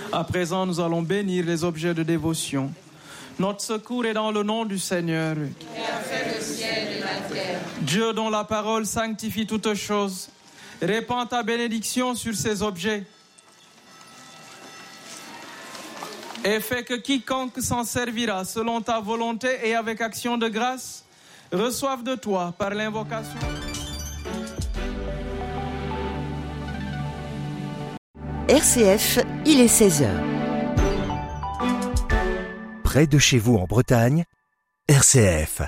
À présent, nous allons bénir les objets de dévotion. Notre secours est dans le nom du Seigneur, qui a fait le ciel et la terre. Dieu dont la parole sanctifie toutes choses, répands ta bénédiction sur ces objets et fais que quiconque s'en servira selon ta volonté et avec action de grâce reçoive de toi par l'invocation. RCF, il est 16h. Près de chez vous en Bretagne, RCF.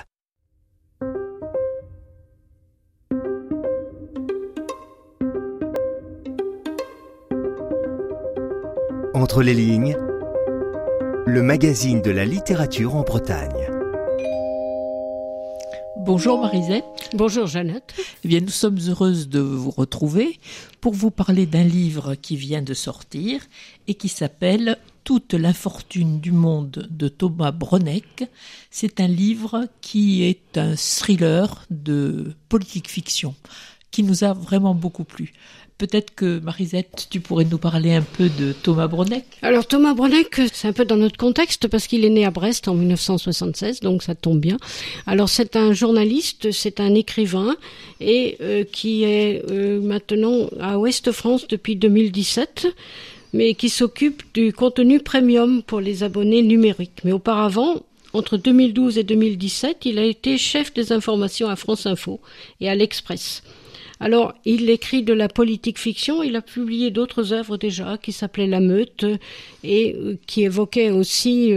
Entre les lignes, le magazine de la littérature en Bretagne. Bonjour Marisette. Bonjour Jeannette. Eh bien, nous sommes heureuses de vous retrouver pour vous parler d'un livre qui vient de sortir et qui s'appelle « Toute l'infortune du monde » de Thomas Broneck. C'est un livre qui est un thriller de politique fiction qui nous a vraiment beaucoup plu. Peut-être que, Marisette, tu pourrais nous parler un peu de Thomas Broneck. Alors, Thomas Broneck, c'est un peu dans notre contexte parce qu'il est né à Brest en 1976, donc ça tombe bien. Alors, c'est un journaliste, c'est un écrivain et qui est maintenant à Ouest France depuis 2017, mais qui s'occupe du contenu premium pour les abonnés numériques. Mais auparavant, entre 2012 et 2017, il a été chef des informations à France Info et à l'Express. Alors, il écrit de la politique fiction, il a publié d'autres œuvres déjà qui s'appelaient La Meute et qui évoquaient aussi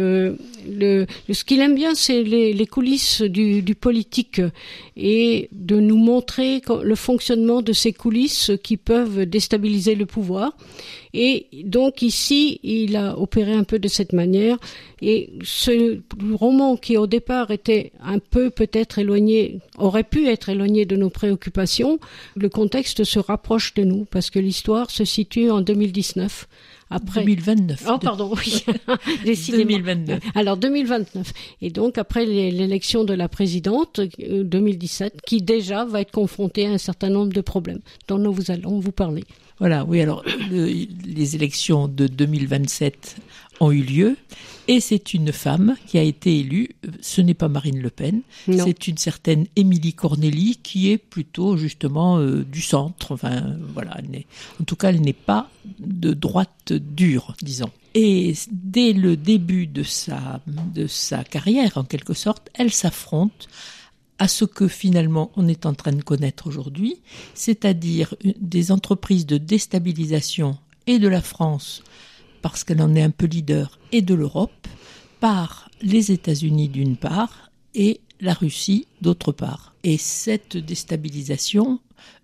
ce qu'il aime bien, c'est les coulisses du politique et de nous montrer le fonctionnement de ces coulisses qui peuvent déstabiliser le pouvoir. Et donc ici, il a opéré un peu de cette manière. Et ce roman qui au départ était un peu peut-être éloigné, aurait pu être éloigné de nos préoccupations, le contexte se rapproche de nous parce que l'histoire se situe en 2019. Après 2029. Oh pardon, oui. 2029. Alors 2029. Et donc après l'élection de la présidente 2017, qui déjà va être confrontée à un certain nombre de problèmes dont nous allons vous parler. Voilà, oui, alors les élections de 2027 ont eu lieu et c'est une femme qui a été élue. Ce n'est pas Marine Le Pen, non. C'est une certaine Émilie Cornélie qui est plutôt justement du centre. Enfin, voilà, en tout cas, elle n'est pas de droite dure, disons. Et dès le début de sa carrière, en quelque sorte, elle s'affronte à ce que finalement on est en train de connaître aujourd'hui, c'est-à-dire des entreprises de déstabilisation et de la France, parce qu'elle en est un peu leader, et de l'Europe, par les États-Unis d'une part et la Russie d'autre part. Et cette déstabilisation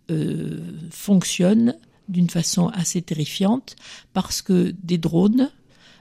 fonctionne d'une façon assez terrifiante parce que des drones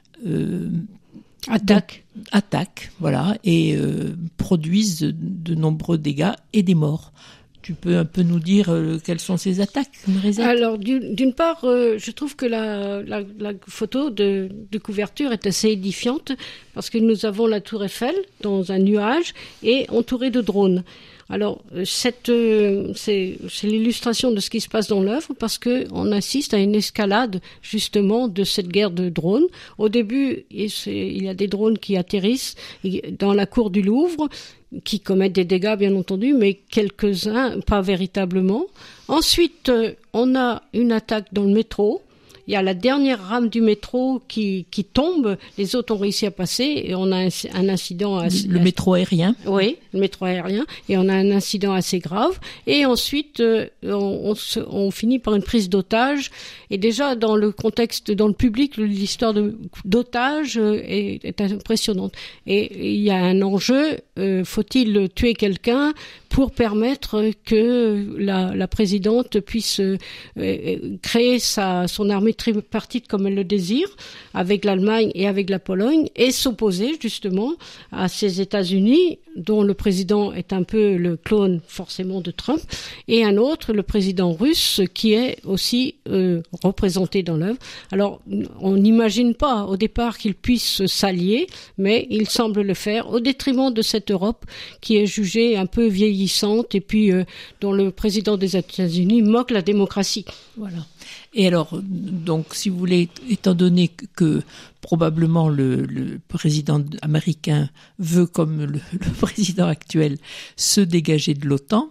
attaquent, voilà, et produisent de nombreux dégâts et des morts. Tu peux un peu nous dire quelles sont ces attaques, Marisette ? Alors, d'une part, je trouve que la photo de couverture est assez édifiante parce que nous avons la tour Eiffel dans un nuage et entourée de drones. Alors, c'est l'illustration de ce qui se passe dans l'œuvre parce que on assiste à une escalade justement de cette guerre de drones. Au début, il y a des drones qui atterrissent dans la cour du Louvre, qui commettent des dégâts bien entendu, mais quelques-uns pas véritablement. Ensuite, on a une attaque dans le métro. Il y a la dernière rame du métro qui tombe, les autres ont réussi à passer et on a un incident assez... Le métro aérien. Oui, le métro aérien, et on a un incident assez grave. Et ensuite, on finit par une prise d'otage. Et déjà, dans le contexte, dans le public, l'histoire d'otage est impressionnante. Et il y a un enjeu, faut-il tuer quelqu'un pour permettre que la présidente puisse créer son armée tripartite comme elle le désire, avec l'Allemagne et avec la Pologne, et s'opposer justement à ces États-Unis dont le président est un peu le clone forcément de Trump, et un autre, le président russe, qui est aussi représenté dans l'œuvre. Alors, on n'imagine pas au départ qu'ils puissent s'allier, mais ils semblent le faire au détriment de cette Europe qui est jugée un peu vieillissante envahissante et puis dont le président des États-Unis moque la démocratie. Voilà. Et alors, donc, si vous voulez, étant donné que probablement le président américain veut, comme le président actuel, se dégager de l'OTAN,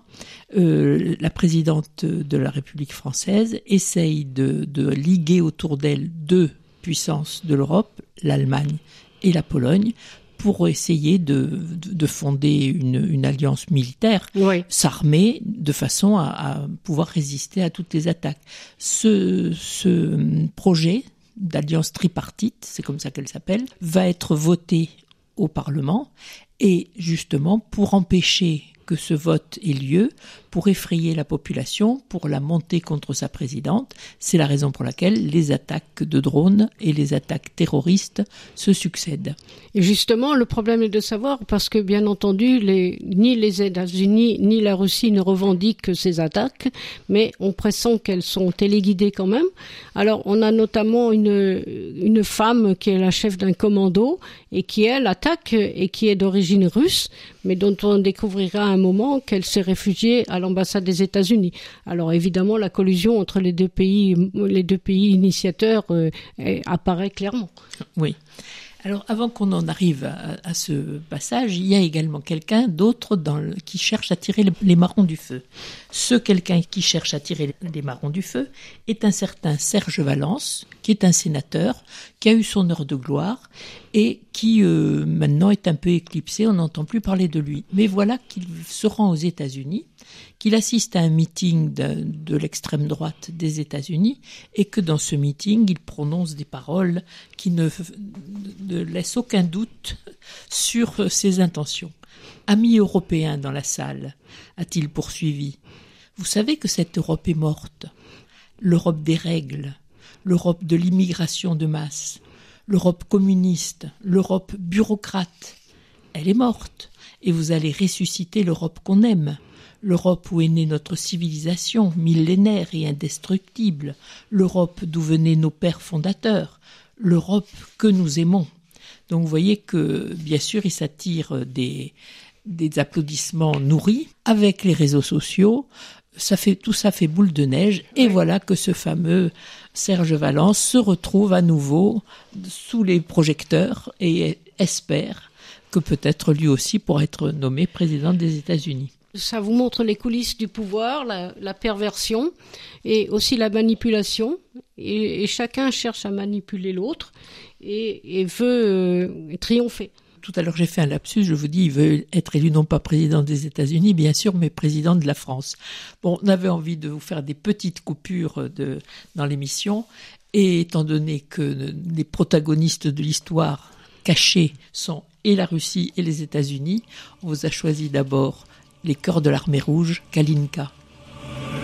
la présidente de la République française essaye de liguer autour d'elle deux puissances de l'Europe, l'Allemagne et la Pologne, pour essayer de fonder une alliance militaire, oui, s'armer de façon à pouvoir résister à toutes les attaques. Ce projet d'alliance tripartite, c'est comme ça qu'elle s'appelle, va être voté au Parlement, et justement pour empêcher que ce vote ait lieu, pour effrayer la population, pour la monter contre sa présidente. C'est la raison pour laquelle les attaques de drones et les attaques terroristes se succèdent. Et justement, le problème est de savoir, parce que bien entendu, ni les États-Unis ni la Russie ne revendiquent ces attaques, mais on pressent qu'elles sont téléguidées quand même. Alors, on a notamment une femme qui est la chef d'un commando et qui, elle, attaque et qui est d'origine russe, mais dont on découvrira à un moment qu'elle s'est réfugiée à l'ambassade des États-Unis. Alors évidemment, la collusion entre les deux pays initiateurs apparaît clairement. Oui. Alors, avant qu'on en arrive à ce passage, il y a également quelqu'un d'autre qui cherche à tirer les marrons du feu. Ce quelqu'un qui cherche à tirer les marrons du feu est un certain Serge Valence, qui est un sénateur, qui a eu son heure de gloire et qui maintenant est un peu éclipsé, on n'entend plus parler de lui. Mais voilà qu'il se rend aux États-Unis, qu'il assiste à un meeting de l'extrême droite des États-Unis et que dans ce meeting, il prononce des paroles qui ne laissent aucun doute sur ses intentions. Amis européens dans la salle, a-t-il poursuivi, vous savez que cette Europe est morte. L'Europe des règles, l'Europe de l'immigration de masse, l'Europe communiste, l'Europe bureaucrate, elle est morte. Et vous allez ressusciter l'Europe qu'on aime. L'Europe où est née notre civilisation, millénaire et indestructible. L'Europe d'où venaient nos pères fondateurs. L'Europe que nous aimons. Donc vous voyez que, bien sûr, il s'attire des applaudissements nourris. Avec les réseaux sociaux, tout ça fait boule de neige. Et voilà que ce fameux Serge Valence se retrouve à nouveau sous les projecteurs et espère que peut-être lui aussi pourra être nommé président des États-Unis. Ça vous montre les coulisses du pouvoir, la perversion et aussi la manipulation. Et chacun cherche à manipuler l'autre et veut triompher. Tout à l'heure, j'ai fait un lapsus, je vous dis, il veut être élu non pas président des États-Unis, bien sûr, mais président de la France. Bon, on avait envie de vous faire des petites coupures dans l'émission, et étant donné que les protagonistes de l'histoire cachés sont et la Russie et les États-Unis, on vous a choisi d'abord les Chœurs de l'Armée Rouge, Kalinka.